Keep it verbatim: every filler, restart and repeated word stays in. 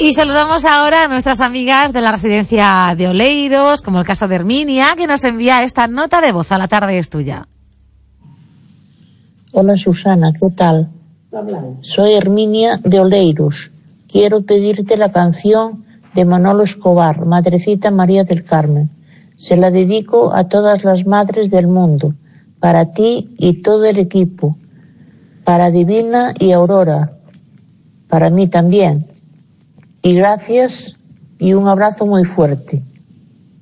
Y saludamos ahora a nuestras amigas de la residencia de Oleiros, como el caso de Herminia, que nos envía esta nota de voz. A la tarde es tuya. Hola Susana, ¿qué tal? Soy Herminia de Oleiros. Quiero pedirte la canción de Manolo Escobar, Madrecita María del Carmen. Se la dedico a todas las madres del mundo, para ti y todo el equipo, para Divina y Aurora, para mí también. Y gracias y un abrazo muy fuerte.